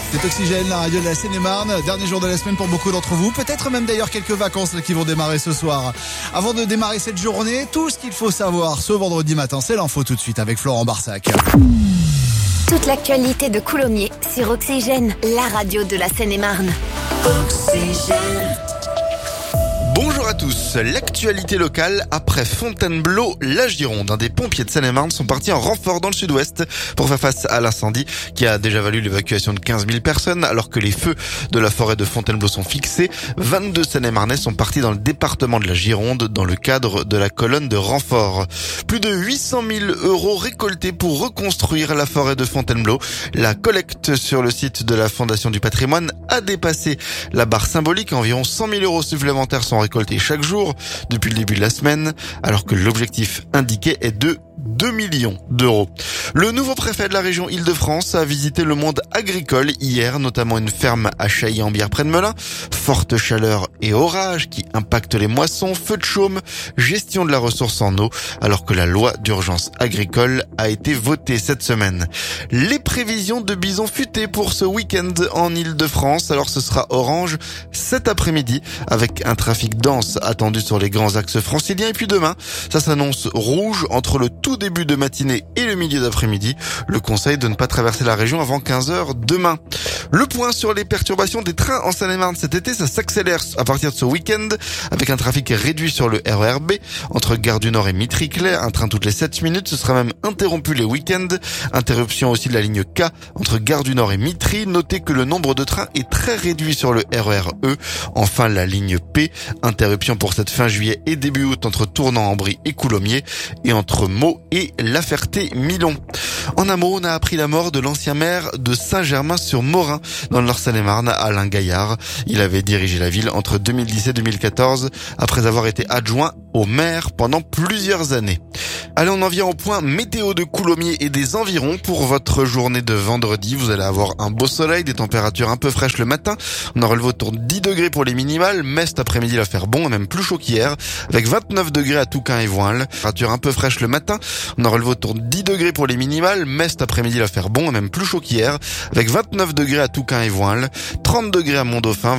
C'est Oxygène, la radio de la Seine-et-Marne. Dernier jour de la semaine pour beaucoup d'entre vous. Peut-être même d'ailleurs quelques vacances qui vont démarrer ce soir. Avant de démarrer cette journée, tout ce qu'il faut savoir ce vendredi matin, c'est l'info tout de suite avec Florent Barsac. Toute l'actualité de Coulommiers sur Oxygène, la radio de la Seine-et-Marne. Oxygène. Bonjour à tous. L'actualité locale après Fontainebleau, la Gironde. Des pompiers de Seine-et-Marne sont partis en renfort dans le sud-ouest pour faire face à l'incendie qui a déjà valu l'évacuation de 15 000 personnes alors que les feux de la forêt de Fontainebleau sont fixés. 22 Seine-et-Marnais sont partis dans le département de la Gironde dans le cadre de la colonne de renfort. Plus de 800 000 € récoltés pour reconstruire la forêt de Fontainebleau. La collecte sur le site de la Fondation du patrimoine a dépassé la barre symbolique. Environ 100 000 € supplémentaires sont récoltés chaque jour depuis le début de la semaine, alors que l'objectif indiqué est de 2 millions d'euros. Le nouveau préfet de la région Île-de-France a visité le monde agricole hier, notamment une ferme à Chailly-en-Bière près de Melun. Forte chaleur et orage qui impactent les moissons, feux de chaume, gestion de la ressource en eau, alors que la loi d'urgence agricole a été votée cette semaine. Les prévisions de bison futé pour ce week-end en Île-de-France, alors ce sera orange cet après-midi avec un trafic dense attendu sur les grands axes franciliens, et puis demain, ça s'annonce rouge entre le tout début de matinée et le milieu d'après-midi. Le conseil de ne pas traverser la région avant 15h demain. Le point sur les perturbations des trains en Seine-et-Marne cet été, ça s'accélère à partir de ce week-end avec un trafic réduit sur le RER B entre Gare du Nord et Mitry-Claye, un train toutes les 7 minutes. Ce sera même interrompu les week-ends. Interruption aussi de la ligne K entre Gare du Nord et Mitry. Notez que le nombre de trains est très réduit sur le RER E. Enfin, la ligne P, interruption pour cette fin juillet et début août entre Tournan-en-Brie et Coulommiers et entre Meaux et La Ferté-Milon. En un mot, on a appris la mort de l'ancien maire de Saint-Germain-sur-Morin dans le Seine-et-Marne, Alain Gaillard. Il avait dirigé la ville entre 2010 et 2014 après avoir été adjoint au maire pendant plusieurs années. Allez, on en vient au point météo de Coulommiers et des environs pour votre journée de vendredi. Vous allez avoir un beau soleil, des températures un peu fraîches le matin. On a relevé autour de 10 degrés pour les minimales. Metz cet après-midi va faire bon, et même plus chaud qu'hier, avec 29 degrés à Touquin et Voinles. Température un peu fraîche le matin. On a relevé autour de 10 degrés pour les minimales. Metz cet après-midi va faire bon, et même plus chaud qu'hier, avec 29 degrés à Touquin et Voinles, 30 degrés à Mont-Dauphin,